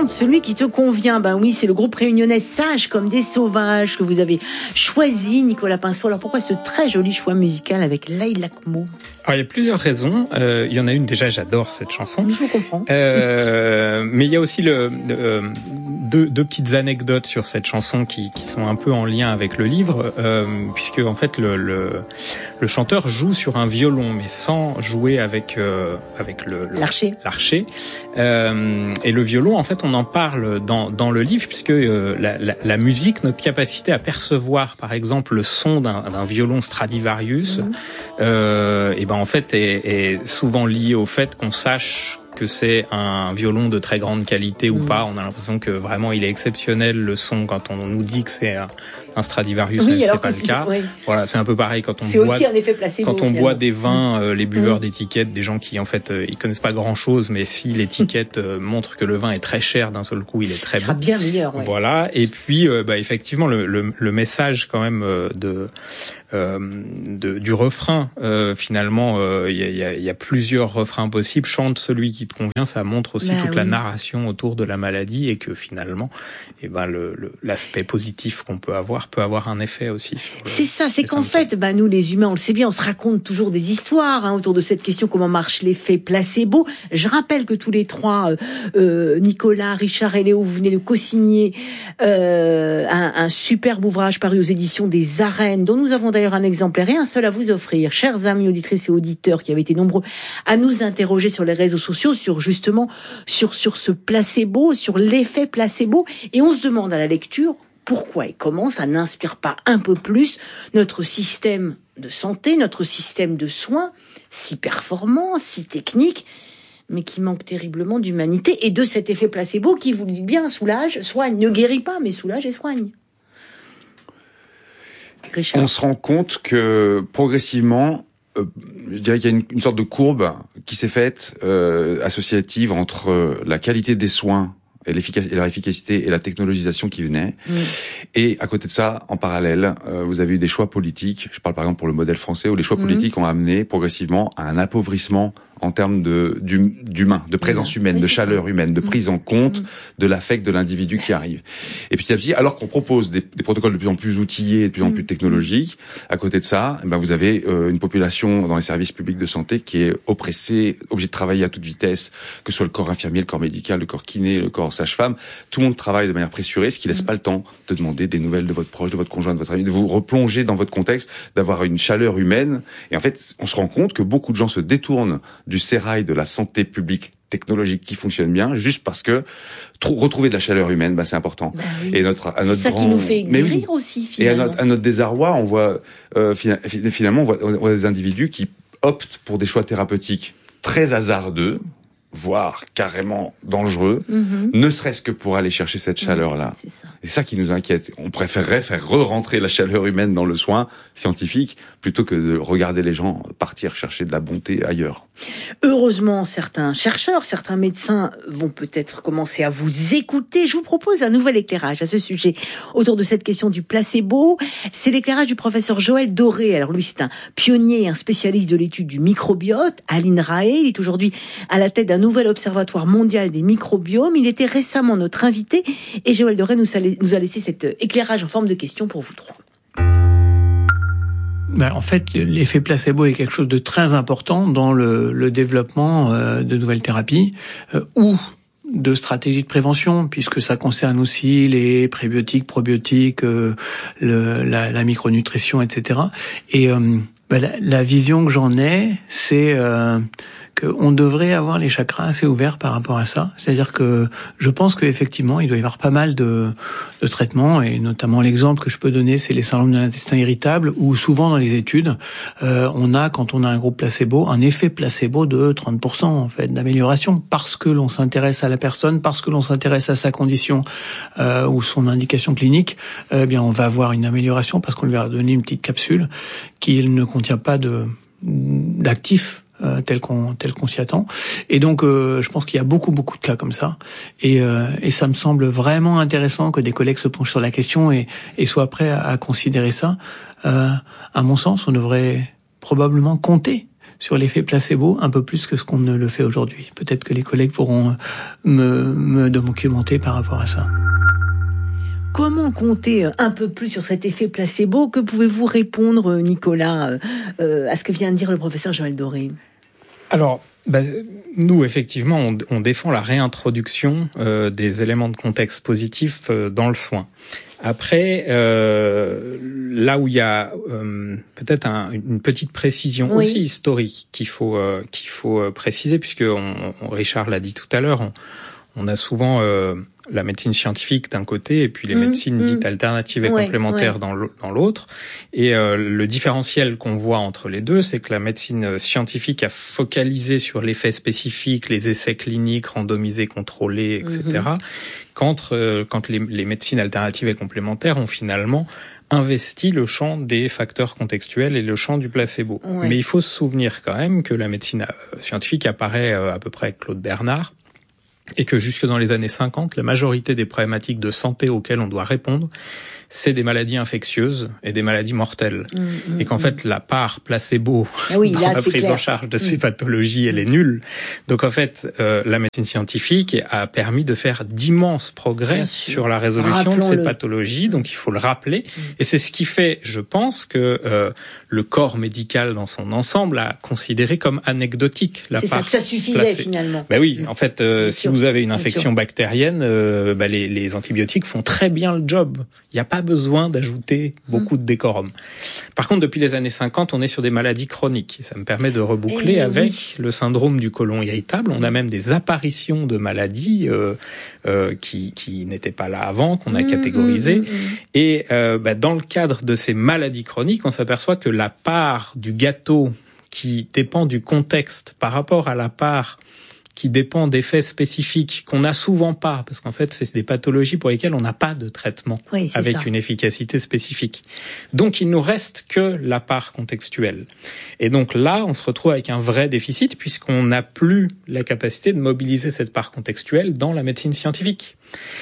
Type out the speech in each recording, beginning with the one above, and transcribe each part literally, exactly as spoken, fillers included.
chante celui qui te convient. Ben oui, c'est le groupe réunionnais Sages comme des sauvages que vous avez choisi, Nicolas Pinceau. Alors pourquoi ce très joli choix musical avec Leïla Kmo? Alors il y a plusieurs raisons. Euh, il y en a une, déjà, j'adore cette chanson. Je vous comprends. Euh, mais il y a aussi le, le, deux, deux petites anecdotes sur cette chanson qui, qui sont un peu en lien avec le livre, euh, puisque en fait le, le, le chanteur joue sur un violon, mais sans jouer avec euh, avec le, le l'archet. L'archet. Euh, et le violon, en fait, on en parle dans dans le livre, puisque euh, la, la, la musique, notre capacité à percevoir, par exemple, le son d'un, d'un violon Stradivarius, mmh. euh, et ben en fait est, est souvent lié au fait qu'on sache que c'est un violon de très grande qualité ou mmh. pas. On a l'impression que vraiment il est exceptionnel le son quand on nous dit que c'est un, un Stradivarius, oui, même si c'est pas le cas. Oui. Voilà, c'est un peu pareil quand on c'est boit. Aussi un effet placebo, quand on finalement. boit des vins, euh, les buveurs mmh. d'étiquettes, des gens qui en fait euh, ils connaissent pas grand chose, mais si l'étiquette euh, montre que le vin est très cher, d'un seul coup il est très il sera bon. bien meilleur. Ouais. Voilà. Et puis euh, bah effectivement le, le, le message quand même euh, de Euh, de, du refrain, euh, finalement, il euh, y, a, y a plusieurs refrains possibles. Chante celui qui te convient, ça montre aussi bah, toute oui. la narration autour de la maladie et que finalement, eh ben le, le, l'aspect positif qu'on peut avoir peut avoir un effet aussi. Sur le, c'est ça, c'est qu'en symptômes. fait, bah, nous les humains, on le sait bien, on se raconte toujours des histoires hein, autour de cette question comment marche l'effet placebo. Je rappelle que tous les trois, euh, euh, Nicolas, Richard et Léo, vous venez de co-signer euh, un, un superbe ouvrage paru aux éditions des Arènes, dont nous avons d'ailleurs un exemplaire et un seul à vous offrir, chers amis auditrices et auditeurs qui avaient été nombreux à nous interroger sur les réseaux sociaux sur justement sur sur ce placebo, sur l'effet placebo, et on se demande à la lecture pourquoi et comment ça n'inspire pas un peu plus notre système de santé, notre système de soins, si performant, si technique, mais qui manque terriblement d'humanité et de cet effet placebo qui, vous le dites bien, soulage, soigne, ne guérit pas, mais soulage et soigne. Richard. On se rend compte que progressivement, euh, je dirais qu'il y a une, une sorte de courbe qui s'est faite euh, associative entre euh, la qualité des soins et, l'efficac- et leur efficacité et la technologisation qui venait. Mmh. Et à côté de ça, en parallèle, euh, vous avez eu des choix politiques. Je parle par exemple pour le modèle français où les choix mmh. politiques ont amené progressivement à un appauvrissement en termes de d'humain, de présence humaine, oui, de chaleur ça. humaine, de mmh. prise en compte mmh. de l'affect de l'individu qui arrive. Et petit à petit, alors qu'on propose des, des protocoles de plus en plus outillés, de plus en plus technologiques, à côté de ça, eh ben vous avez euh, une population dans les services publics de santé qui est oppressée, obligée de travailler à toute vitesse, que ce soit le corps infirmier, le corps médical, le corps kiné, le corps sage-femme. Tout le monde travaille de manière pressurée, ce qui laisse mmh. pas le temps de demander des nouvelles de votre proche, de votre conjoint, de votre ami, de vous replonger dans votre contexte, d'avoir une chaleur humaine. Et en fait, on se rend compte que beaucoup de gens se détournent du sérail de la santé publique technologique qui fonctionne bien, juste parce que trou- retrouver de la chaleur humaine, bah, c'est important. Bah oui. Et notre, à notre c'est ça grand... qui nous fait guérir oui. aussi, finalement. Et à notre, à notre désarroi, on voit euh, finalement, on voit, on voit des individus qui optent pour des choix thérapeutiques très hasardeux, voire carrément dangereux, mm-hmm. ne serait-ce que pour aller chercher cette chaleur-là. Mmh, c'est ça. Et c'est ça qui nous inquiète. On préférerait faire re-rentrer la chaleur humaine dans le soin scientifique plutôt que de regarder les gens partir chercher de la bonté ailleurs. Heureusement, certains chercheurs, certains médecins vont peut-être commencer à vous écouter. Je vous propose un nouvel éclairage à ce sujet autour de cette question du placebo. C'est l'éclairage du professeur Joël Doré. Alors lui, c'est un pionnier et un spécialiste de l'étude du microbiote à l'INRAE. Il est aujourd'hui à la tête d'un nouvel observatoire mondial des microbiomes. Il était récemment notre invité et Joël Doré nous a, nous a laissé cet éclairage en forme de question pour vous trois. Ben, en fait, l'effet placebo est quelque chose de très important dans le, le développement euh, de nouvelles thérapies euh, ou de stratégies de prévention, puisque ça concerne aussi les prébiotiques, probiotiques, euh, le, la, la micronutrition, et cetera. Et euh, ben, la, la vision que j'en ai, c'est euh, qu'on devrait avoir les chakras assez ouverts par rapport à ça. C'est-à-dire que je pense qu'effectivement, il doit y avoir pas mal de, de traitements, et notamment l'exemple que je peux donner, c'est les syndromes de l'intestin irritable, où souvent dans les études, euh, on a, quand on a un groupe placebo, un effet placebo de trente pour cent en fait d'amélioration, parce que l'on s'intéresse à la personne, parce que l'on s'intéresse à sa condition euh, ou son indication clinique, euh, eh bien on va avoir une amélioration parce qu'on lui a donné une petite capsule qui ne contient pas de d'actifs Euh, tel qu'on tel qu'on s'y attend. Et donc euh, je pense qu'il y a beaucoup beaucoup de cas comme ça, et euh, et ça me semble vraiment intéressant que des collègues se penchent sur la question et et soient prêts à, à considérer ça. Euh, à mon sens, on devrait probablement compter sur l'effet placebo, un peu plus que ce qu'on ne le fait aujourd'hui. Peut-être que les collègues pourront me, me documenter par rapport à ça. Comment compter un peu plus sur cet effet placebo? Que pouvez-vous répondre, Nicolas, euh, à ce que vient de dire le professeur Joël Doré? Alors, bah, nous, effectivement, on, on défend la réintroduction euh, des éléments de contexte positifs euh, dans le soin. Après, euh, là où il y a euh, peut-être un, une petite précision oui. aussi historique qu'il faut euh, qu'il faut euh, préciser, puisque on, on, Richard l'a dit tout à l'heure, on, on a souvent euh, la médecine scientifique d'un côté et puis les mmh, médecines mmh. dites alternatives et ouais, complémentaires ouais. dans l'autre. Et euh, le différentiel qu'on voit entre les deux, c'est que la médecine scientifique a focalisé sur l'effet spécifique, les essais cliniques randomisés, contrôlés, et cetera. Mmh. Quand, euh, quand les, les médecines alternatives et complémentaires ont finalement investi le champ des facteurs contextuels et le champ du placebo. Ouais. Mais il faut se souvenir quand même que la médecine scientifique apparaît à peu près avec Claude Bernard, et que jusque dans les années cinquante, la majorité des problématiques de santé auxquelles on doit répondre, c'est des maladies infectieuses et des maladies mortelles. Mmh, mmh, et qu'en mmh. fait, la part placebo ah oui, dans là, la prise clair. en charge de mmh. ces pathologies, elle est nulle. Donc en fait, euh, la médecine scientifique a permis de faire d'immenses progrès sur la résolution de ces pathologies. Donc il faut le rappeler. Mmh. Et c'est ce qui fait, je pense, que euh, le corps médical dans son ensemble a considéré comme anecdotique la c'est part ça, que ça suffisait placée. Finalement. Ben oui, en fait, euh, si vous avez une infection bactérienne, euh, ben les, les antibiotiques font très bien le job. Il n'y a pas besoin d'ajouter beaucoup de décorum. Par contre, depuis les années cinquante, on est sur des maladies chroniques. Ça me permet de reboucler Et avec oui. le syndrome du côlon irritable. On a même des apparitions de maladies euh, euh, qui, qui n'étaient pas là avant, qu'on a mmh, catégorisées. Mmh, mmh. Et euh, bah, dans le cadre de ces maladies chroniques, on s'aperçoit que la part du gâteau qui dépend du contexte par rapport à la part qui dépend d'effets spécifiques qu'on n'a souvent pas, parce qu'en fait, c'est des pathologies pour lesquelles on n'a pas de traitement oui, avec ça. une efficacité spécifique. Donc, il nous reste que la part contextuelle. Et donc là, on se retrouve avec un vrai déficit, puisqu'on n'a plus la capacité de mobiliser cette part contextuelle dans la médecine scientifique.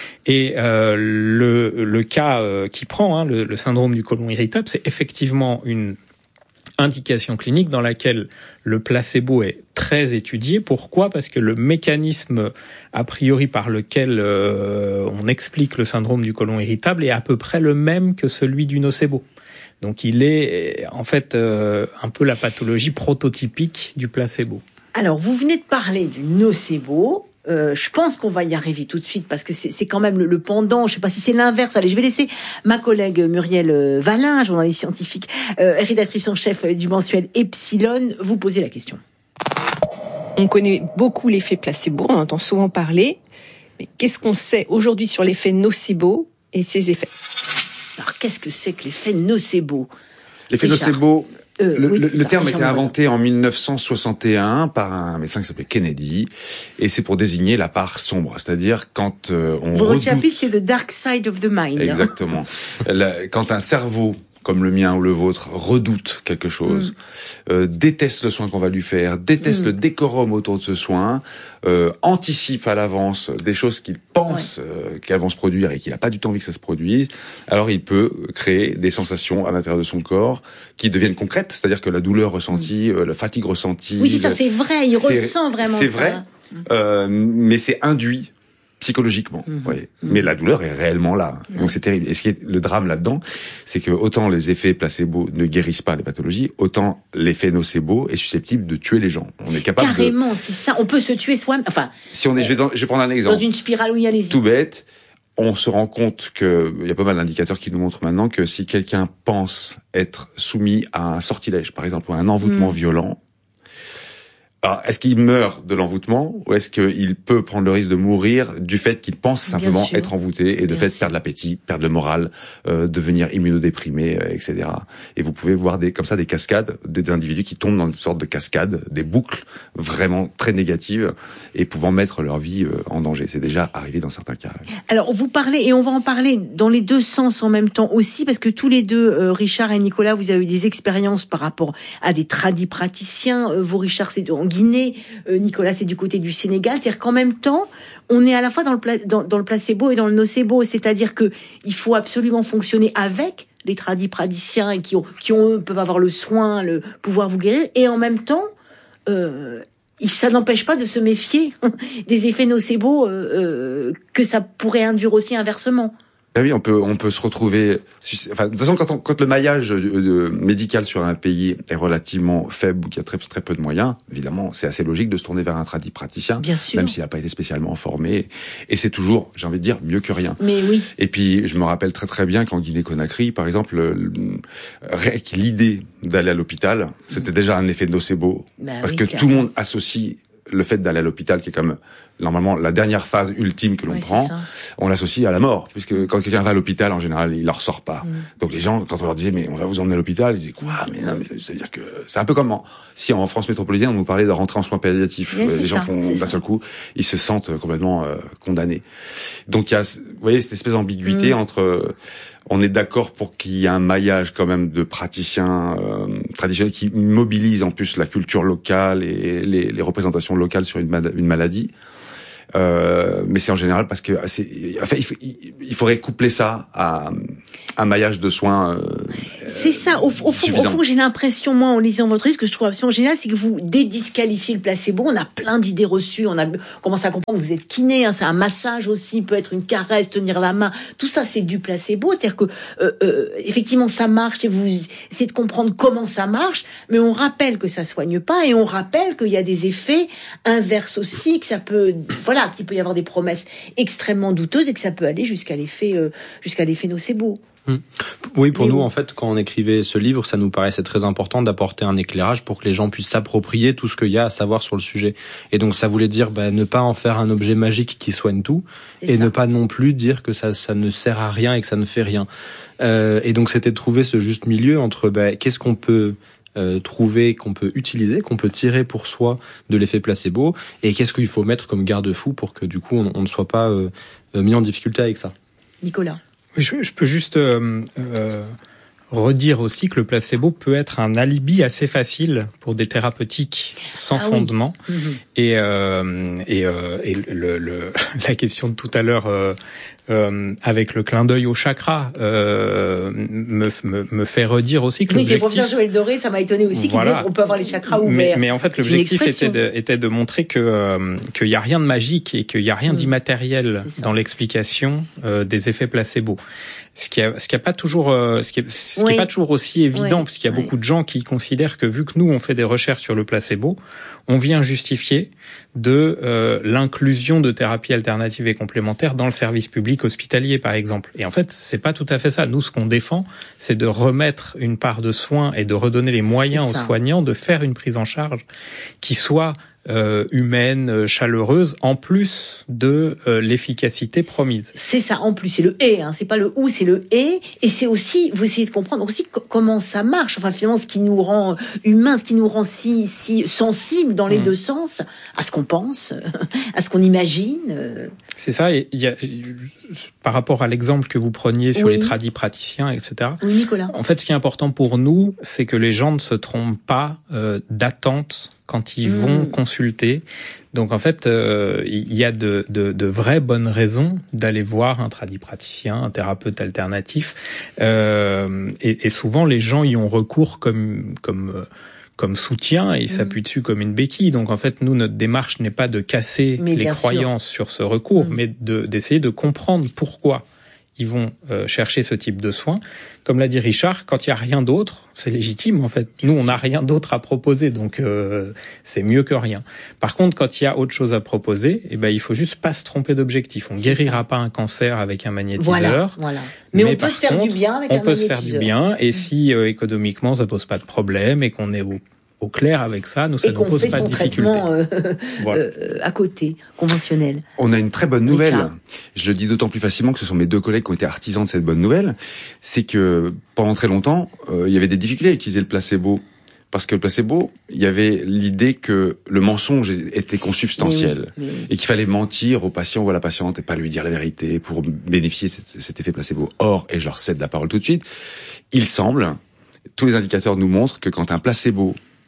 Et euh, le, le cas euh, qui prend, hein, le, le syndrome du côlon irritable, c'est effectivement une indication clinique dans laquelle le placebo est très étudié. Pourquoi ? Parce que le mécanisme a priori par lequel euh, on explique le syndrome du côlon irritable est à peu près le même que celui du nocebo. Donc il est en fait euh, un peu la pathologie prototypique du placebo. Alors vous venez de parler du nocebo. Euh, je pense qu'on va y arriver tout de suite parce que c'est, c'est quand même le, le pendant. Je sais pas si c'est l'inverse. Allez, je vais laisser ma collègue Muriel Valin, journaliste scientifique, euh, rédactrice en chef du mensuel Epsilon, vous poser la question. On connaît beaucoup l'effet placebo, on entend souvent parler. Mais qu'est-ce qu'on sait aujourd'hui sur l'effet nocebo et ses effets ? Alors, qu'est-ce que c'est que l'effet nocebo ? L'effet Richard. nocebo... Euh, le, oui, le, le terme a été inventé en mille neuf cent soixante et un par un médecin qui s'appelait Kennedy, et c'est pour désigner la part sombre, c'est-à-dire quand euh, on Votre redoute... chapitre, c'est The Dark Side of the Mind. Exactement. la, quand un cerveau comme le mien ou le vôtre redoute quelque chose, mm. euh, déteste le soin qu'on va lui faire, déteste mm. le décorum autour de ce soin, euh, anticipe à l'avance des choses qu'il pense ouais. euh, qu'elles vont se produire et qu'il n'a pas du tout envie que ça se produise, alors il peut créer des sensations à l'intérieur de son corps qui deviennent concrètes, c'est-à-dire que la douleur ressentie, mm. euh, la fatigue ressentie... Oui, c'est ça, c'est vrai, il c'est, ressent vraiment c'est ça. C'est vrai, mm. euh, mais c'est induit psychologiquement, mmh, oui. Mmh. Mais la douleur est réellement là. Mmh. Donc c'est terrible. Et ce qui est le drame là-dedans, c'est que autant les effets placebo ne guérissent pas les pathologies, autant l'effet nocebo est susceptible de tuer les gens. On est capable Carrément, de... c'est ça. On peut se tuer soi-même. Enfin, si on est, euh, je, vais dans, je vais prendre un exemple. Dans une spirale où il y a les... Tout bête. On se rend compte que il y a pas mal d'indicateurs qui nous montrent maintenant que si quelqu'un pense être soumis à un sortilège, par exemple, ou à un envoûtement mmh. violent. Alors, est-ce qu'il meurt de l'envoûtement ou est-ce qu'il peut prendre le risque de mourir du fait qu'il pense simplement être envoûté et de Bien fait sûr. perdre l'appétit, perdre le moral, euh, devenir immunodéprimé, euh, et cetera. Et vous pouvez voir des comme ça des cascades, des individus qui tombent dans une sorte de cascade, des boucles vraiment très négatives et pouvant mettre leur vie euh, en danger. C'est déjà arrivé dans certains cas. Alors, vous parlez, et on va en parler dans les deux sens en même temps aussi, parce que tous les deux, euh, Richard et Nicolas, vous avez eu des expériences par rapport à des tradis praticiens. Euh, vous, Richard, c'est en Guinée, euh, Nicolas, c'est du côté du Sénégal. C'est-à-dire qu'en même temps, on est à la fois dans le, pla- dans, dans le placebo et dans le nocebo. C'est-à-dire que il faut absolument fonctionner avec les tradis praticiens et qui ont, qui ont, peuvent avoir le soin, le pouvoir vous guérir. Et en même temps, euh, ça n'empêche pas de se méfier des effets nocebo euh, euh, que ça pourrait induire aussi inversement. Ben oui, on peut on peut se retrouver. Enfin, de toute façon, quand, on, quand le maillage de, de, médical sur un pays est relativement faible ou qu'il y a très très peu de moyens, évidemment, c'est assez logique de se tourner vers un tradit praticien, bien sûr, même s'il n'a pas été spécialement formé. Et c'est toujours, j'ai envie de dire, mieux que rien. Mais oui. Et puis, je me rappelle très très bien qu'en Guinée-Conakry, par exemple, l'idée d'aller à l'hôpital, c'était déjà un effet nocebo, ben parce oui, que clairement. tout le monde associe le fait d'aller à l'hôpital, qui est comme normalement la dernière phase ultime que l'on ouais, prend, on l'associe à la mort, puisque quand quelqu'un va à l'hôpital, en général, il en ressort pas. Mm. Donc les gens, quand on leur disait, mais on va vous emmener à l'hôpital, ils disaient, quoi? Mais non, mais ça veut dire que c'est un peu comme en, si en France métropolitaine, on nous parlait de rentrer en soins palliatifs. Mais les gens ça, font, d'un seul coup, ils se sentent complètement euh, condamnés. Donc il y a, vous voyez, cette espèce d'ambiguïté mm. entre, euh, on est d'accord pour qu'il y ait un maillage quand même de praticiens euh, traditionnels qui mobilisent en plus la culture locale et les, les représentations locales sur une, une maladie. Euh, mais c'est en général parce que c'est, enfin, il, faut, il, il faudrait coupler ça à un maillage de soins. Euh, c'est ça. Au, au fond, au fond, j'ai l'impression, moi, en lisant votre livre, ce que je trouve absolument génial, c'est que vous dédisqualifiez le placebo. On a plein d'idées reçues. On a commencé à comprendre que vous êtes kiné. Hein, c'est un massage aussi, peut être une caresse, tenir la main. Tout ça, c'est du placebo. C'est-à-dire que euh, euh, effectivement, ça marche. Et vous essayez de comprendre comment ça marche, mais on rappelle que ça soigne pas, et on rappelle qu'il y a des effets inverses aussi, que ça peut, voilà. qu'il peut y avoir des promesses extrêmement douteuses et que ça peut aller jusqu'à l'effet euh, jusqu'à l'effet nocebo. Oui, pour Mais nous, oui. en fait, quand on écrivait ce livre, ça nous paraissait très important d'apporter un éclairage pour que les gens puissent s'approprier tout ce qu'il y a à savoir sur le sujet. Et donc, ça voulait dire bah, ne pas en faire un objet magique qui soigne tout, c'est et ça. Ne pas non plus dire que ça, ça ne sert à rien et que ça ne fait rien. Euh, et donc, c'était de trouver ce juste milieu entre bah, qu'est-ce qu'on peut Euh, trouver, qu'on peut utiliser, qu'on peut tirer pour soi de l'effet placebo, et qu'est-ce qu'il faut mettre comme garde-fou pour que du coup on, on ne soit pas euh, mis en difficulté avec ça. Nicolas. Oui, je, je peux juste euh, euh, redire aussi que le placebo peut être un alibi assez facile pour des thérapeutiques sans ah fondement. Oui. Mm-hmm. Et, euh, et, euh, et le, le, la question de tout à l'heure euh, euh, avec le clin d'œil au chakra euh, me, me, me fait redire aussi que oui, l'objectif... Oui, c'est professeur Joël Doré, ça m'a étonné aussi, voilà. Qu'il disait qu'on peut avoir les chakras ouverts. Mais, mais en fait, l'objectif était de, était de montrer que euh, qu'il y a rien de magique et qu'il y a rien mmh. d'immatériel dans l'explication euh, des effets placebo. Ce qui a, ce qui a pas toujours, euh, ce qui est, ce oui. qui est pas toujours aussi évident, oui. parce qu'il y a oui. beaucoup de gens qui considèrent que vu que nous on fait des recherches sur le placebo, on vient justifier de euh, l'inclusion de thérapies alternatives et complémentaires dans le service public hospitalier, par exemple. Et en fait, c'est pas tout à fait ça. Nous, ce qu'on défend, c'est de remettre une part de soins et de redonner les moyens aux soignants de faire une prise en charge qui soit Euh, humaine, chaleureuse, en plus de euh, l'efficacité promise. C'est ça, en plus, c'est le et, hein, c'est pas le ou, c'est le et, et c'est aussi, vous essayez de comprendre aussi co- comment ça marche, enfin finalement ce qui nous rend humains, ce qui nous rend si, si sensibles dans les mmh. deux sens, à ce qu'on pense, à ce qu'on imagine. C'est ça, et il y a, par rapport à l'exemple que vous preniez sur oui. les tradis praticiens, et cetera. Oui, Nicolas. En fait, ce qui est important pour nous, c'est que les gens ne se trompent pas euh, d'attente quand ils mmh. vont consulter. Donc en fait, euh, il y a de, de, de vraies bonnes raisons d'aller voir un tradipraticien, un thérapeute alternatif. Euh, et, et souvent, les gens y ont recours comme comme comme soutien et ils mmh. s'appuient dessus comme une béquille. Donc en fait, nous, notre démarche n'est pas de casser mais les croyances sûr. sur ce recours, mmh. mais de d'essayer de comprendre pourquoi ils vont euh, chercher ce type de soins. Comme l'a dit Richard, quand il y a rien d'autre, c'est légitime en fait. Nous, on n'a rien d'autre à proposer, donc euh, c'est mieux que rien. Par contre, quand il y a autre chose à proposer, eh ben il faut juste pas se tromper d'objectif. On c'est guérira ça. pas un cancer avec un magnétiseur. Voilà, voilà. Mais, mais on peut se faire contre, du bien avec on un peut magnétiseur. se faire du bien, et si euh, économiquement ça pose pas de problème et qu'on est au au clair avec ça, nous, ça ne pose pas de difficulté. Euh, voilà. euh, à côté, conventionnel. On a une très bonne nouvelle. Richard. Je le dis d'autant plus facilement que ce sont mes deux collègues qui ont été artisans de cette bonne nouvelle. C'est que pendant très longtemps, euh, il y avait des difficultés à utiliser le placebo. Parce que le placebo, il y avait l'idée que le mensonge était consubstantiel. Mais oui, mais oui. Et qu'il fallait mentir au patient ou à la patiente et pas lui dire la vérité pour bénéficier de cet, cet effet placebo. Or, et je leur cède la parole tout de suite, il semble, tous les indicateurs nous montrent que quand un placebo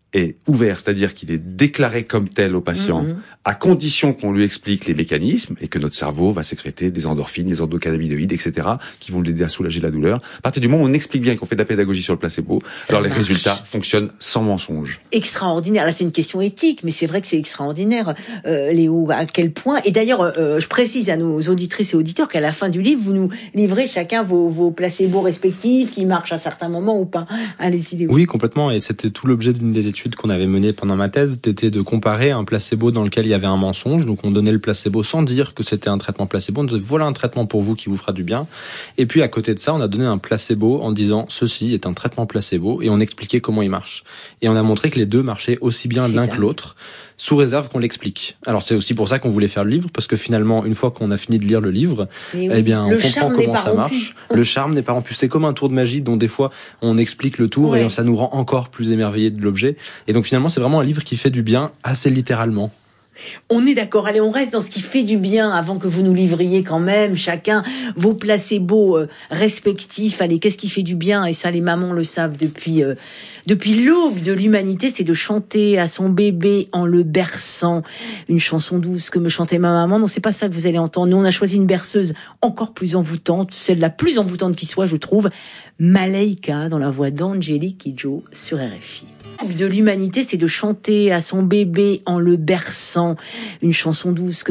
est ouvert, c'est-à-dire qu'il est déclaré comme tel au patient, mmh. à condition qu'on lui explique les mécanismes et que notre cerveau va sécréter des endorphines, des endocannabinoïdes, et cetera, qui vont l'aider à soulager la douleur. À partir du moment où on explique bien qu'on fait de la pédagogie sur le placebo, ça alors marche. Les résultats fonctionnent sans mensonge. Extraordinaire. Là, c'est une question éthique, mais c'est vrai que c'est extraordinaire, euh, Léo, à quel point. Et d'ailleurs, euh, je précise à nos auditrices et auditeurs qu'à la fin du livre, vous nous livrez chacun vos, vos placebos respectifs qui marchent à certains moments ou pas. Allez-y, Léo. Oui, complètement. Et c'était tout l'objet d'une des études qu'on avait menées pendant ma thèse, c'était de comparer un placebo dans lequel il y avait un mensonge. Donc, on donnait le placebo sans dire que c'était un traitement placebo. On disait, voilà un traitement pour vous qui vous fera du bien. Et puis, à côté de ça, on a donné un placebo en disant, ceci est un traitement placebo, et on expliquait comment il marche. Et on a montré que les deux marchaient aussi bien l'un que l'autre, sous réserve qu'on l'explique. Alors, c'est aussi pour ça qu'on voulait faire le livre, parce que finalement, une fois qu'on a fini de lire le livre, oui, eh bien, on comprend comment ça marche. Le charme n'est pas rompu. C'est comme un tour de magie dont des fois, on explique le tour ouais. et ça nous rend encore plus émerveillés de l'objet. Et donc, finalement, c'est vraiment un livre qui fait du bien assez littéralement. On est d'accord. Allez, on reste dans ce qui fait du bien avant que vous nous livriez quand même chacun vos placebos euh, respectifs. Allez, qu'est-ce qui fait du bien? Et ça, les mamans le savent depuis euh, depuis l'aube de l'humanité, c'est de chanter à son bébé en le berçant. Une chanson douce que me chantait ma maman. Non, c'est pas ça que vous allez entendre. Nous, on a choisi une berceuse encore plus envoûtante, celle la plus envoûtante qui soit, je trouve. Malaika, dans la voix d'Angélique Kidjo sur R F I. De l'humanité, c'est de chanter à son bébé en le berçant. Une chanson douce que